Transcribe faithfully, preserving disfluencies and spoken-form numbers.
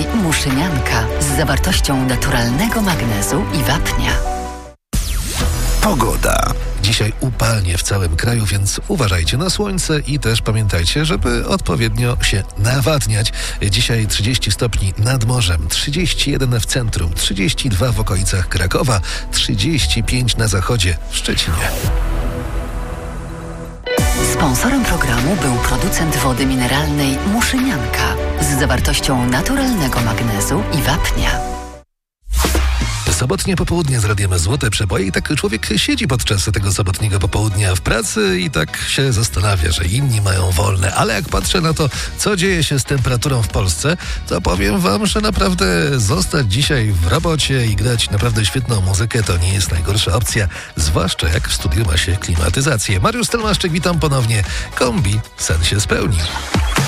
Muszynianka z zawartością naturalnego magnezu i wapnia. Pogoda. Dzisiaj upalnie w całym kraju, więc uważajcie na słońce i też pamiętajcie, żeby odpowiednio się nawadniać. Dzisiaj trzydzieści stopni nad morzem, trzydzieści jeden w centrum, trzydzieści dwa w okolicach Krakowa, trzydzieści pięć na zachodzie w Szczecinie. Sponsorem programu był producent wody mineralnej Muszynianka z zawartością naturalnego magnezu i wapnia. Sobotnie popołudnie z Radiem Złote Przeboje i tak człowiek siedzi podczas tego sobotniego popołudnia w pracy i tak się zastanawia, że inni mają wolne, ale jak patrzę na to, co dzieje się z temperaturą w Polsce, to powiem wam, że naprawdę zostać dzisiaj w robocie i grać naprawdę świetną muzykę to nie jest najgorsza opcja, zwłaszcza jak w studiu ma się klimatyzację. Mariusz Stelmaszczyk, witam ponownie. Kombi, sen się spełni.